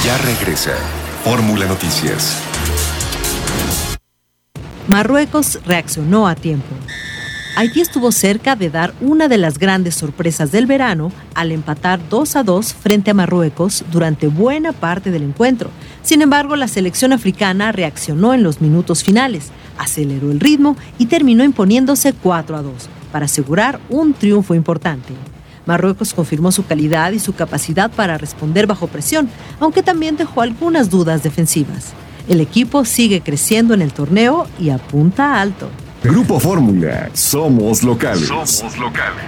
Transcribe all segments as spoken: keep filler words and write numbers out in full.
Ya regresa Fórmula Noticias. Marruecos reaccionó a tiempo. Haití estuvo cerca de dar una de las grandes sorpresas del verano al empatar dos a dos frente a Marruecos durante buena parte del encuentro. Sin embargo, la selección africana reaccionó en los minutos finales, aceleró el ritmo y terminó imponiéndose cuatro a dos para asegurar un triunfo importante. Marruecos confirmó su calidad y su capacidad para responder bajo presión, aunque también dejó algunas dudas defensivas. El equipo sigue creciendo en el torneo y apunta alto. Grupo Fórmula, somos locales. Somos locales.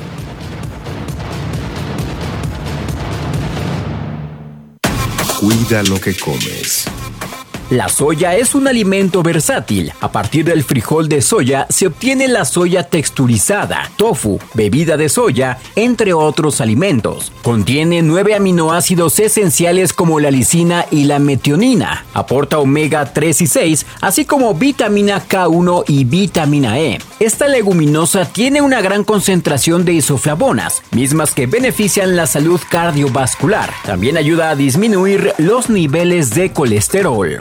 Cuida lo que comes. La soya es un alimento versátil. A partir del frijol de soya se obtiene la soya texturizada, tofu, bebida de soya, entre otros alimentos. Contiene nueve aminoácidos esenciales como la lisina y la metionina. Aporta omega tres y seis, así como vitamina K uno y vitamina E. Esta leguminosa tiene una gran concentración de isoflavonas, mismas que benefician la salud cardiovascular. También ayuda a disminuir los niveles de colesterol.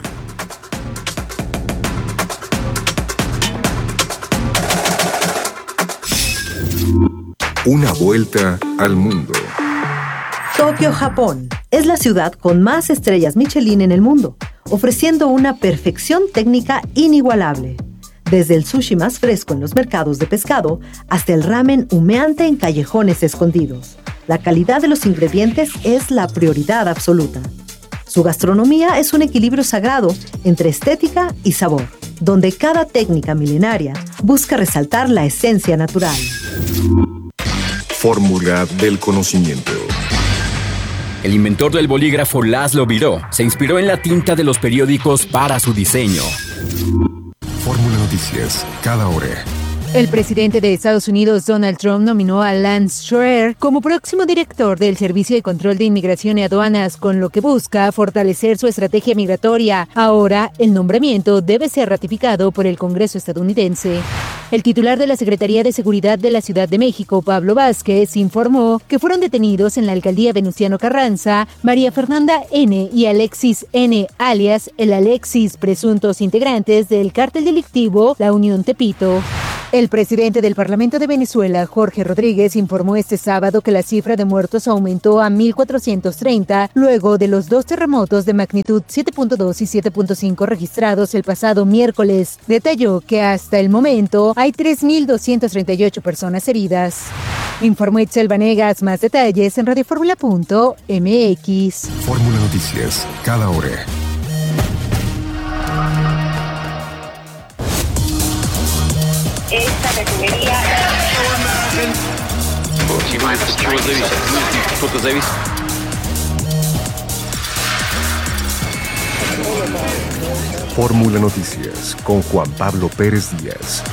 Una vuelta al mundo. Tokio, Japón, es la ciudad con más estrellas Michelin en el mundo, ofreciendo una perfección técnica inigualable. Desde el sushi más fresco en los mercados de pescado hasta el ramen humeante en callejones escondidos. La calidad de los ingredientes es la prioridad absoluta. Su gastronomía es un equilibrio sagrado entre estética y sabor, donde cada técnica milenaria busca resaltar la esencia natural. Fórmula del conocimiento. El inventor del bolígrafo Laszlo Biró se inspiró en la tinta de los periódicos para su diseño. Fórmula Noticias, cada hora. El presidente de Estados Unidos, Donald Trump, nominó a Lance Schroeder como próximo director del Servicio de Control de Inmigración y Aduanas, con lo que busca fortalecer su estrategia migratoria. Ahora, el nombramiento debe ser ratificado por el Congreso estadounidense. El titular de la Secretaría de Seguridad de la Ciudad de México, Pablo Vázquez, informó que fueron detenidos en la alcaldía Venustiano Carranza María Fernanda N. y Alexis N., alias el Alexis, presuntos integrantes del cártel delictivo La Unión Tepito. El presidente del Parlamento de Venezuela, Jorge Rodríguez, informó este sábado que la cifra de muertos aumentó a mil cuatrocientos treinta luego de los dos terremotos de magnitud siete punto dos y siete punto cinco registrados el pasado miércoles. Detalló que hasta el momento hay tres mil doscientas treinta y ocho personas heridas. Informó Itzel Vanegas. Más detalles en radioformula punto m x. Fórmula Noticias, cada hora. Esta refinería. Fórmula Noticias con Juan Pablo Pérez Díaz.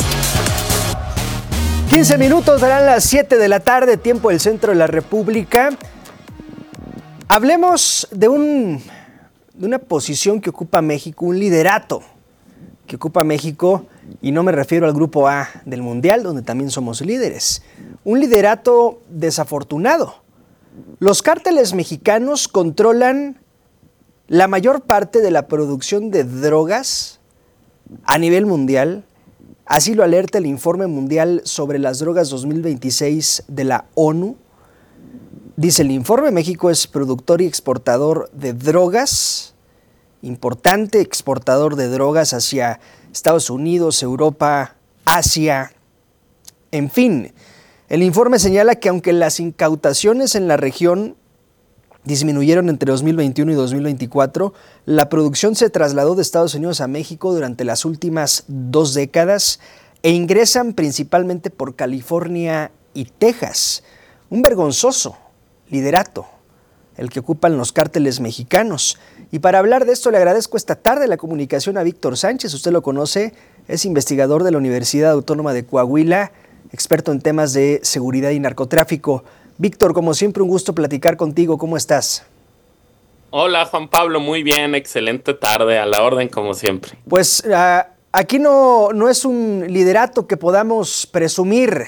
quince minutos darán las siete de la tarde, tiempo del centro de la República. Hablemos de, un, de una posición que ocupa México, un liderato que ocupa México, y no me refiero al grupo A del Mundial, donde también somos líderes. Un liderato desafortunado. Los cárteles mexicanos controlan la mayor parte de la producción de drogas a nivel mundial. Así lo alerta el Informe Mundial sobre las Drogas dos mil veintiséis de la ONU. Dice el informe, México es productor y exportador de drogas, importante exportador de drogas hacia Estados Unidos, Europa, Asia, en fin. El informe señala que aunque las incautaciones en la región disminuyeron entre dos mil veintiuno y dos mil veinticuatro, la producción se trasladó de Estados Unidos a México durante las últimas dos décadas e ingresan principalmente por California y Texas. Un vergonzoso liderato el que ocupan los cárteles mexicanos. Y para hablar de esto le agradezco esta tarde la comunicación a Víctor Sánchez. Usted lo conoce, es investigador de la Universidad Autónoma de Coahuila, experto en temas de seguridad y narcotráfico. Víctor, como siempre, un gusto platicar contigo. ¿Cómo estás? Hola, Juan Pablo. Muy bien. Excelente tarde. A la orden, como siempre. Pues uh, aquí no, no es un liderato que podamos presumir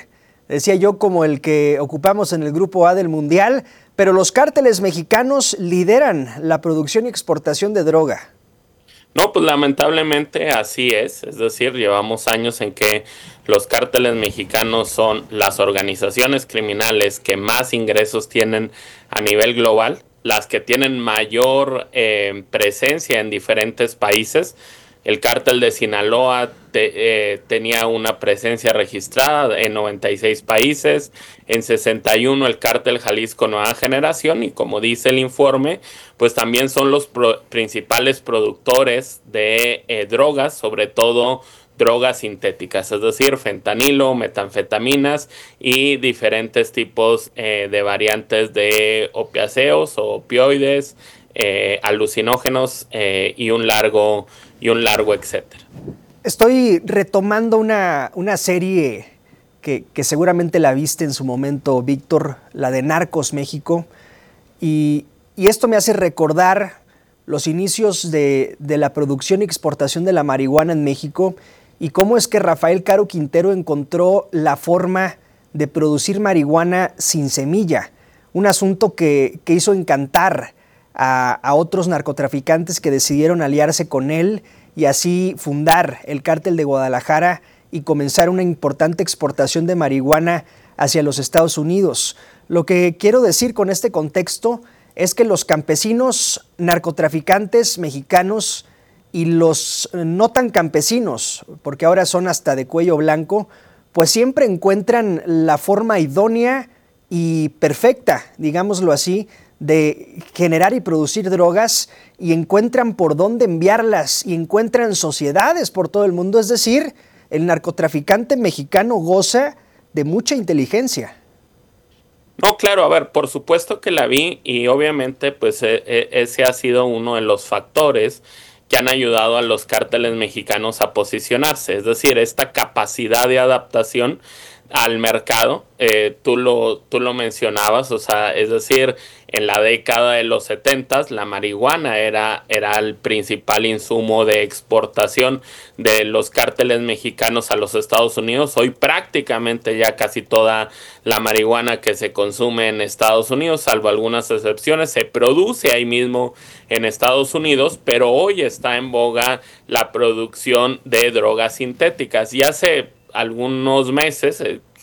decía yo, como el que ocupamos en el Grupo A del Mundial, pero los cárteles mexicanos lideran la producción y exportación de droga. No, pues lamentablemente así es, es decir, llevamos años en que los cárteles mexicanos son las organizaciones criminales que más ingresos tienen a nivel global, las que tienen mayor eh, presencia en diferentes países. El cártel de Sinaloa te, eh, tenía una presencia registrada en noventa y seis países, en sesenta y uno el cártel Jalisco Nueva Generación, y como dice el informe, pues también son los pro- principales productores de eh, drogas, sobre todo drogas sintéticas, es decir, fentanilo, metanfetaminas y diferentes tipos eh, de variantes de opiáceos o opioides, eh, alucinógenos eh, y un largo y un largo etcétera. Estoy retomando una, una serie que, que seguramente la viste en su momento, Víctor, la de Narcos México, y, y esto me hace recordar los inicios de, de la producción y exportación de la marihuana en México y cómo es que Rafael Caro Quintero encontró la forma de producir marihuana sin semilla, un asunto que, que hizo encantar A, a otros narcotraficantes que decidieron aliarse con él y así fundar el Cártel de Guadalajara y comenzar una importante exportación de marihuana hacia los Estados Unidos. Lo que quiero decir con este contexto es que los campesinos narcotraficantes mexicanos y los no tan campesinos, porque ahora son hasta de cuello blanco, pues siempre encuentran la forma idónea y perfecta, digámoslo así, de generar y producir drogas y encuentran por dónde enviarlas y encuentran sociedades por todo el mundo. Es decir, el narcotraficante mexicano goza de mucha inteligencia. No, claro, a ver, por supuesto que la vi y obviamente pues e- e- ese ha sido uno de los factores que han ayudado a los cárteles mexicanos a posicionarse, es decir, esta capacidad de adaptación al mercado, eh, tú lo, tú lo mencionabas, o sea, es decir, en la década de los setentas la marihuana era, era el principal insumo de exportación de los cárteles mexicanos a los Estados Unidos. Hoy prácticamente ya casi toda la marihuana que se consume en Estados Unidos, salvo algunas excepciones, se produce ahí mismo en Estados Unidos, pero hoy está en boga la producción de drogas sintéticas. Y hace algunos meses,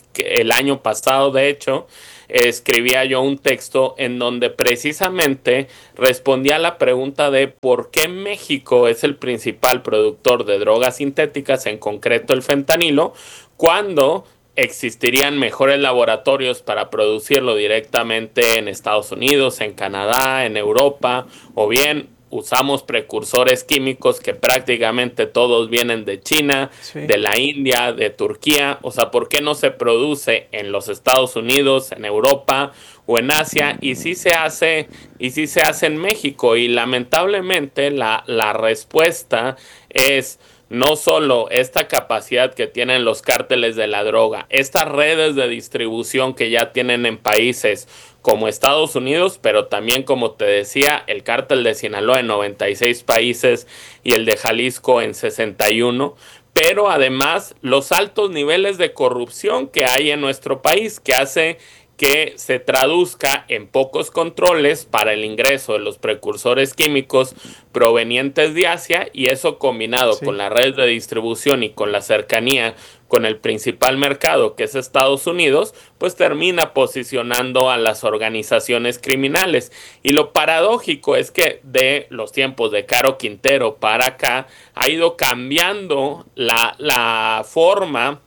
el año pasado de hecho, escribía yo un texto en donde precisamente respondía a la pregunta de por qué México es el principal productor de drogas sintéticas, en concreto el fentanilo, cuando existirían mejores laboratorios para producirlo directamente en Estados Unidos, en Canadá, en Europa, o bien usamos precursores químicos que prácticamente todos vienen de China, sí, de la India, de Turquía. O sea, ¿por qué no se produce en los Estados Unidos, en Europa o en Asia? Y sí se hace, y sí se hace en México. Y lamentablemente la, la respuesta es no solo esta capacidad que tienen los cárteles de la droga, estas redes de distribución que ya tienen en países como Estados Unidos, pero también, como te decía, el cártel de Sinaloa en noventa y seis países y el de Jalisco en sesenta y uno, pero además los altos niveles de corrupción que hay en nuestro país, que hace que se traduzca en pocos controles para el ingreso de los precursores químicos provenientes de Asia, y eso combinado sí. con la red de distribución y con la cercanía con el principal mercado, que es Estados Unidos, pues termina posicionando a las organizaciones criminales. Y lo paradójico es que de los tiempos de Caro Quintero para acá ha ido cambiando la, la forma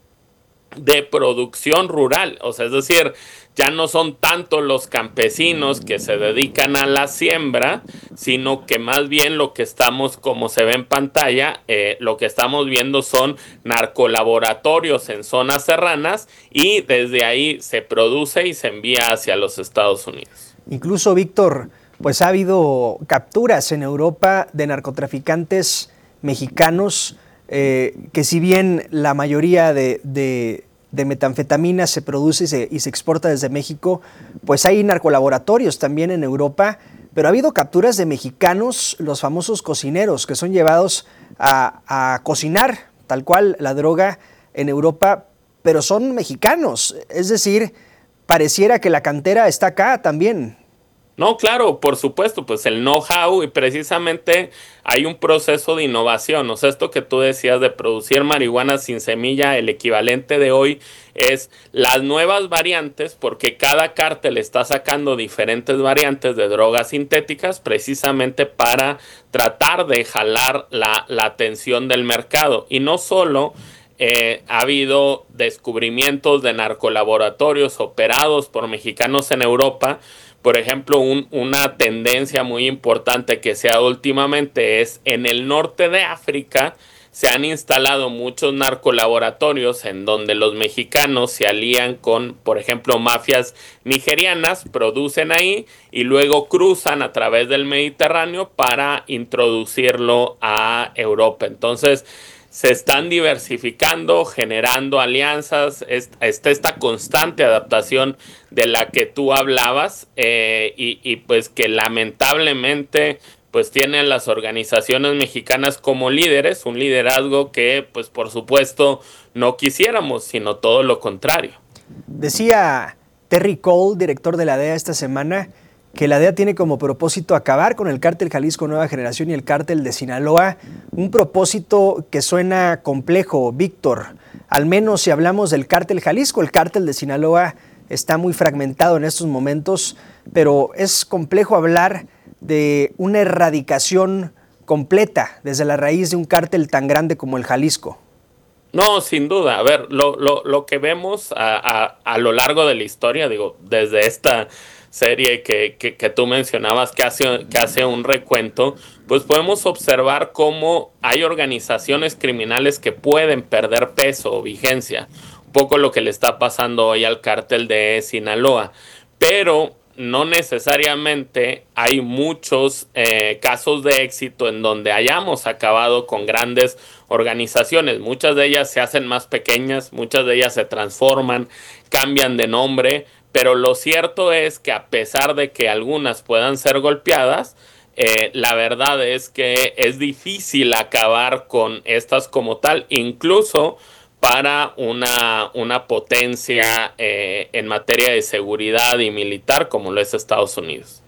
de producción rural, o sea, es decir, ya no son tanto los campesinos que se dedican a la siembra, sino que más bien lo que estamos, como se ve en pantalla, eh, lo que estamos viendo son narcolaboratorios en zonas serranas, y desde ahí se produce y se envía hacia los Estados Unidos. Incluso, Víctor, pues ha habido capturas en Europa de narcotraficantes mexicanos, eh, que si bien la mayoría de, de, de metanfetamina se produce y se, y se exporta desde México, pues hay narcolaboratorios también en Europa, pero ha habido capturas de mexicanos, los famosos cocineros, que son llevados a, a cocinar tal cual la droga en Europa pero son mexicanos. Es decir, pareciera que la cantera está acá también. No, claro, por supuesto, pues el know-how y precisamente hay un proceso de innovación. O sea, esto que tú decías de producir marihuana sin semilla, el equivalente de hoy es las nuevas variantes, porque cada cártel está sacando diferentes variantes de drogas sintéticas precisamente para tratar de jalar la, la atención del mercado. Y no solo eh, ha habido descubrimientos de narcolaboratorios operados por mexicanos en Europa. Por ejemplo, un, una tendencia muy importante que se ha dado últimamente es en el norte de África se han instalado muchos narcolaboratorios en donde los mexicanos se alían con, por ejemplo, mafias nigerianas, producen ahí y luego cruzan a través del Mediterráneo para introducirlo a Europa. Entonces, se están diversificando, generando alianzas, está esta constante adaptación de la que tú hablabas eh, y, y pues que lamentablemente pues tienen las organizaciones mexicanas como líderes, un liderazgo que pues por supuesto no quisiéramos, sino todo lo contrario. Decía Terry Cole, director de la D E A esta semana, que la D E A tiene como propósito acabar con el cártel Jalisco Nueva Generación y el cártel de Sinaloa, un propósito que suena complejo, Víctor, al menos si hablamos del cártel Jalisco. El cártel de Sinaloa está muy fragmentado en estos momentos, pero es complejo hablar de una erradicación completa desde la raíz de un cártel tan grande como el Jalisco. No, sin duda. A ver, lo, lo, lo que vemos a, a, a lo largo de la historia, digo, desde esta serie que, que, que tú mencionabas que hace, que hace un recuento, pues podemos observar cómo hay organizaciones criminales que pueden perder peso o vigencia. Un poco lo que le está pasando hoy al cártel de Sinaloa. Pero no necesariamente hay muchos eh, casos de éxito en donde hayamos acabado con grandes organizaciones. Muchas de ellas se hacen más pequeñas, muchas de ellas se transforman, cambian de nombre, pero lo cierto es que a pesar de que algunas puedan ser golpeadas, eh, la verdad es que es difícil acabar con estas como tal, incluso para una, una potencia eh, en materia de seguridad y militar como lo es Estados Unidos.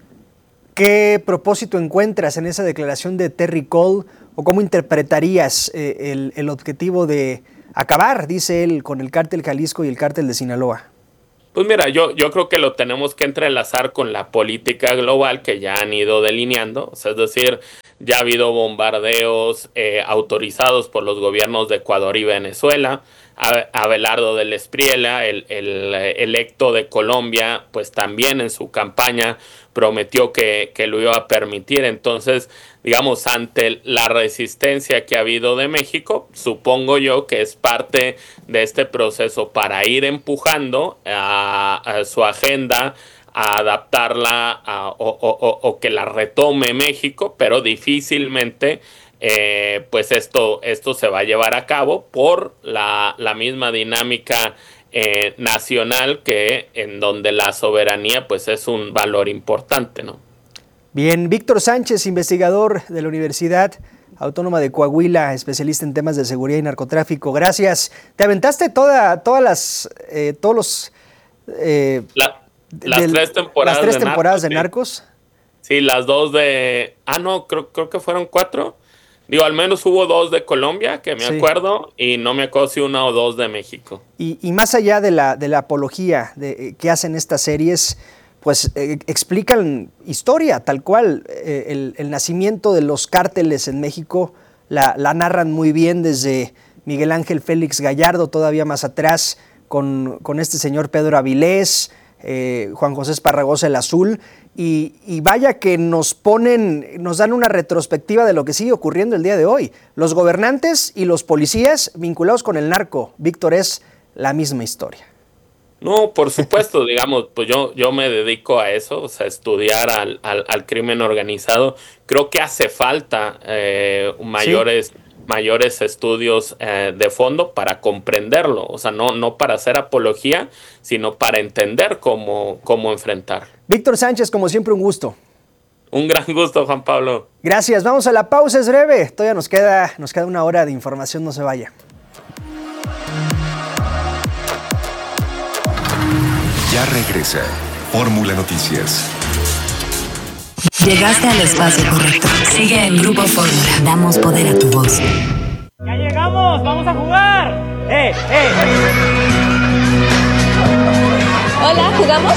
¿Qué propósito encuentras en esa declaración de Terry Cole o cómo interpretarías eh, el, el objetivo de acabar, dice él, con el cártel Jalisco y el cártel de Sinaloa? Pues mira, yo, yo creo que lo tenemos que entrelazar con la política global que ya han ido delineando, o sea, es decir, ya ha habido bombardeos eh, autorizados por los gobiernos de Ecuador y Venezuela. Abelardo del Espriella, el, el electo de Colombia, pues también en su campaña prometió que, que lo iba a permitir. Entonces, digamos, ante la resistencia que ha habido de México, supongo yo que es parte de este proceso para ir empujando a, a su agenda, a adaptarla a, o, o, o que la retome México, pero difícilmente eh, pues esto, esto se va a llevar a cabo por la, la misma dinámica eh, nacional que en donde la soberanía pues es un valor importante, ¿no? Bien, Víctor Sánchez, investigador de la Universidad Autónoma de Coahuila, especialista en temas de seguridad y narcotráfico. Gracias. Te aventaste toda, todas las, eh, todos los eh, la, las, del, tres temporadas las tres de temporadas Narcos, de Narcos. Sí. sí, las dos de ah no creo creo que fueron cuatro. Digo, al menos hubo dos de Colombia, que me sí. acuerdo, y no me acuerdo si una o dos de México. Y, y más allá de la, de la apología de, eh, que hacen estas series, pues eh, explican historia, tal cual. Eh, el, el nacimiento de los cárteles en México la, la narran muy bien desde Miguel Ángel Félix Gallardo, todavía más atrás, con, con este señor Pedro Avilés, eh, Juan José Esparragosa el Azul, y, y vaya que nos ponen, nos dan una retrospectiva de lo que sigue ocurriendo el día de hoy. Los gobernantes y los policías vinculados con el narco, Víctor, es la misma historia. No, por supuesto, digamos, pues yo, yo me dedico a eso, o sea, estudiar al, al, al crimen organizado. Creo que hace falta eh, mayores... ¿Sí? mayores estudios eh, de fondo para comprenderlo, o sea, no, no para hacer apología, sino para entender cómo, cómo enfrentar. Víctor Sánchez, como siempre, un gusto. Un gran gusto, Juan Pablo. Gracias, vamos a la pausa, es breve, todavía nos queda, nos queda una hora de información, no se vaya. Ya regresa Fórmula Noticias. Llegaste al espacio correcto. Sigue en Grupo Fórmula. Damos poder a tu voz. ¡Ya llegamos! ¡Vamos a jugar! ¡Eh, eh! Hola, ¿jugamos?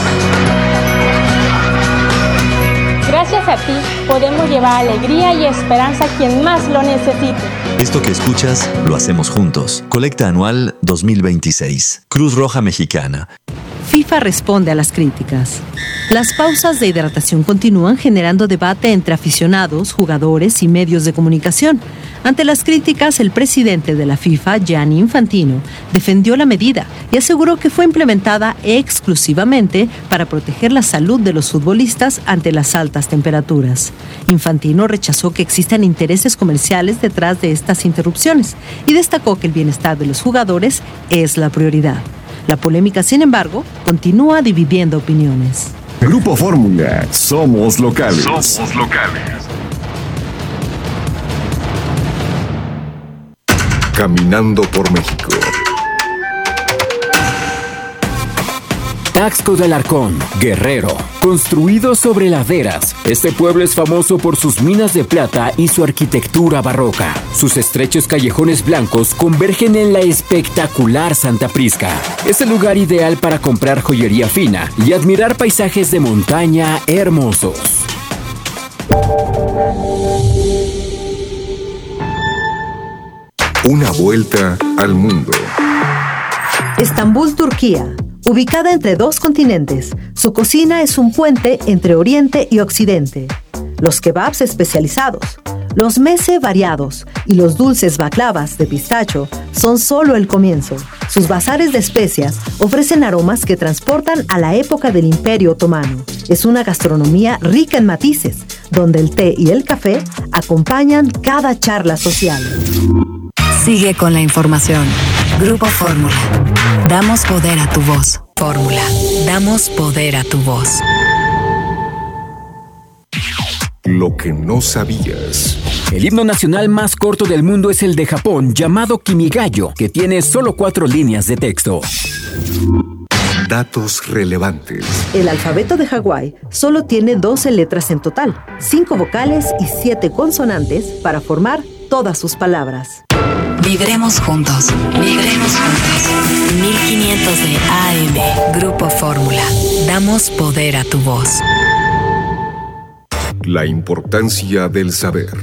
Gracias a ti podemos llevar alegría y esperanza a quien más lo necesite. Esto que escuchas lo hacemos juntos. Colecta anual dos mil veintiséis. Cruz Roja Mexicana. FIFA responde a las críticas. Las pausas de hidratación continúan generando debate entre aficionados, jugadores y medios de comunicación. Ante las críticas, el presidente de la FIFA, Gianni Infantino, defendió la medida y aseguró que fue implementada exclusivamente para proteger la salud de los futbolistas ante las altas temperaturas. Infantino rechazó que existan intereses comerciales detrás de estas interrupciones y destacó que el bienestar de los jugadores es la prioridad. La polémica, sin embargo, continúa dividiendo opiniones. Grupo Fórmula, somos locales. Somos locales. Caminando por México. Taxco de Alarcón, Guerrero. Construido sobre laderas, este pueblo es famoso por sus minas de plata y su arquitectura barroca. Sus estrechos callejones blancos convergen en la espectacular Santa Prisca. Es el lugar ideal para comprar joyería fina y admirar paisajes de montaña hermosos. Una vuelta al mundo. Estambul, Turquía. Ubicada entre dos continentes, su cocina es un puente entre Oriente y Occidente. Los kebabs especializados, los meze variados y los dulces baklavas de pistacho son solo el comienzo. Sus bazares de especias ofrecen aromas que transportan a la época del Imperio Otomano. Es una gastronomía rica en matices, donde el té y el café acompañan cada charla social. Sigue con la información. Grupo Fórmula. Damos poder a tu voz. Fórmula. Damos poder a tu voz. Lo que no sabías. El himno nacional más corto del mundo es el de Japón, llamado Kimigayo, que tiene solo cuatro líneas de texto. Datos relevantes. El alfabeto de Hawái solo tiene doce letras en total, cinco vocales y siete consonantes para formar todas sus palabras. Vibremos juntos. Vibremos juntos. mil quinientos de A M. Grupo Fórmula. Damos poder a tu voz. La importancia del saber.